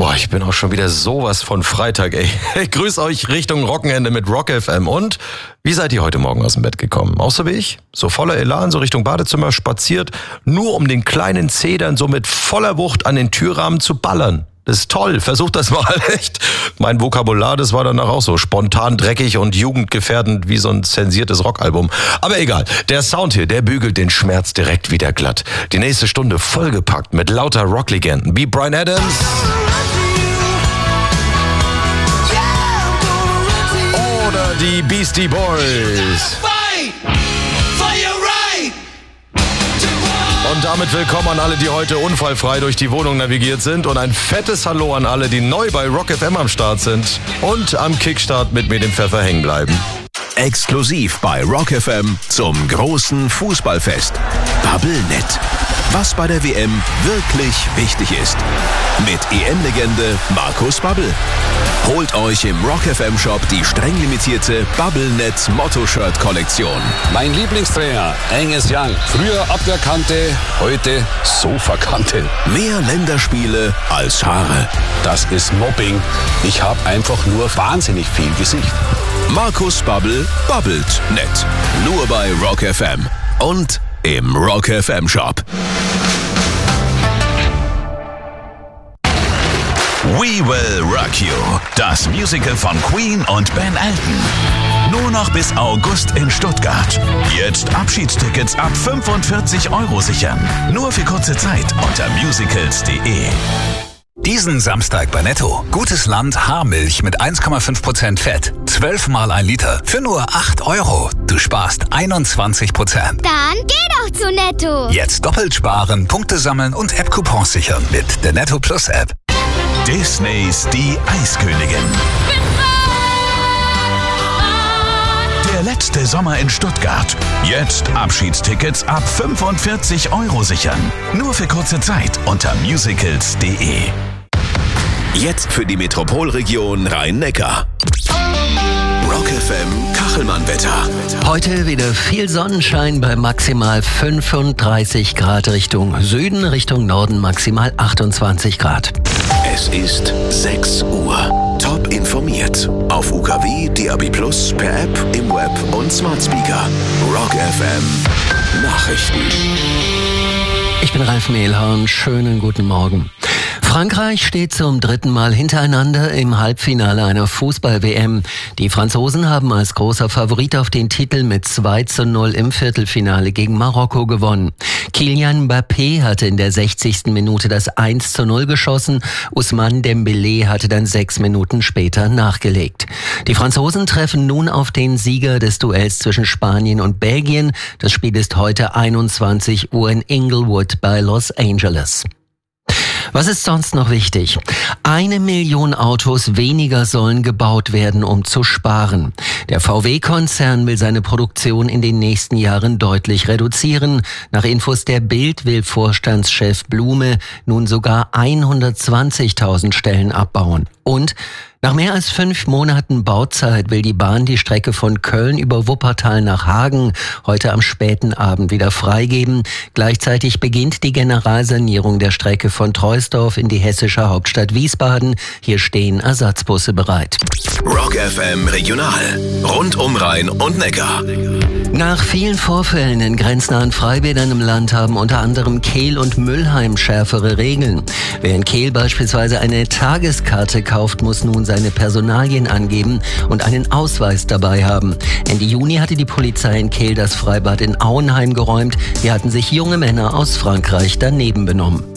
Boah, ich bin auch schon wieder sowas von Freitag, ey. Ich grüße euch Richtung Rockenende mit Rock FM. Und wie seid ihr heute Morgen aus dem Bett gekommen? Auch so wie ich? So voller Elan, so Richtung Badezimmer spaziert, nur um den kleinen Zeh dann so mit voller Wucht an den Türrahmen zu ballern. Das ist toll, versucht das mal, echt. Mein Vokabular, das war danach auch so spontan dreckig und jugendgefährdend wie so ein zensiertes Rockalbum. Aber egal, der Sound hier, der bügelt den Schmerz direkt wieder glatt. Die nächste Stunde vollgepackt mit lauter Rocklegenden wie Bryan Adams oder die Beastie Boys. Und damit willkommen an alle, die heute unfallfrei durch die Wohnung navigiert sind. Und ein fettes Hallo an alle, die neu bei Rock FM am Start sind und am Kickstart mit mir dem Pfeffer hängen bleiben. Exklusiv bei Rock FM zum großen Fußballfest. Bubblenet. Was bei der WM wirklich wichtig ist. Mit EM-Legende Markus Babbel. Holt euch im Rock FM Shop die streng limitierte Bubblenet Motto-Shirt-Kollektion. Mein Lieblingstrainer, Angus Young. Früher Abwehrkante, heute Sofakante. Mehr Länderspiele als Haare. Das ist Mobbing. Ich habe einfach nur wahnsinnig viel Gesicht. Markus Babbel babbelt nett. Nur bei Rock FM und im Rock FM Shop. We Will Rock You, das Musical von Queen und Ben Elton. Nur noch bis August in Stuttgart. Jetzt Abschiedstickets ab 45 € sichern. Nur für kurze Zeit unter musicals.de. Diesen Samstag bei Netto. Gutes Land Haarmilch mit 1,5% Fett. 12 mal 1 Liter für nur 8 €. Du sparst 21%. Dann geh doch zu Netto. Jetzt doppelt sparen, Punkte sammeln und App-Coupons sichern mit der Netto Plus App. Disneys Die Eiskönigin. Der letzte Sommer in Stuttgart. Jetzt Abschiedstickets ab 45 € sichern. Nur für kurze Zeit unter musicals.de. Jetzt für die Metropolregion Rhein-Neckar. Rock FM Kachelmann-Wetter. Heute wieder viel Sonnenschein bei maximal 35 Grad Richtung Süden, Richtung Norden maximal 28 Grad. Es ist 6 Uhr. Top informiert. Auf UKW, DAB+, per App, im Web und Smart Speaker. Rock FM Nachrichten. Ich bin Ralf Mehlhorn. Schönen guten Morgen. Frankreich steht zum 3. Mal hintereinander im Halbfinale einer Fußball-WM. Die Franzosen haben als großer Favorit auf den Titel mit 2:0 im Viertelfinale gegen Marokko gewonnen. Kylian Mbappé hatte in der 60. Minute das 1:0 geschossen. Ousmane Dembélé hatte dann 6 Minuten später nachgelegt. Die Franzosen treffen nun auf den Sieger des Duells zwischen Spanien und Belgien. Das Spiel ist heute 21 Uhr in Inglewood bei Los Angeles. Was ist sonst noch wichtig? 1 Million Autos weniger sollen gebaut werden, um zu sparen. Der VW-Konzern will seine Produktion in den nächsten Jahren deutlich reduzieren. Nach Infos der Bild will Vorstandschef Blume nun sogar 120.000 Stellen abbauen. Und nach mehr als 5 Monaten Bauzeit will die Bahn die Strecke von Köln über Wuppertal nach Hagen heute am späten Abend wieder freigeben. Gleichzeitig beginnt die Generalsanierung der Strecke von Troisdorf in die hessische Hauptstadt Wiesbaden. Hier stehen Ersatzbusse bereit. Rock FM Regional. Rund um Rhein und Neckar. Nach vielen Vorfällen in grenznahen Freibädern im Land haben unter anderem Kehl und Müllheim schärfere Regeln. Wer in Kehl beispielsweise eine Tageskarte kauft, muss nun seine Personalien angeben und einen Ausweis dabei haben. Ende Juni hatte die Polizei in Kehl das Freibad in Auenheim geräumt. Hier hatten sich junge Männer aus Frankreich daneben benommen.